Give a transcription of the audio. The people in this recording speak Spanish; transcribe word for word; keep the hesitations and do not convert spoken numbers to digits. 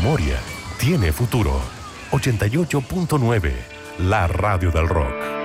memoria tiene futuro. ochenta y ocho punto nueve, la radio del rock.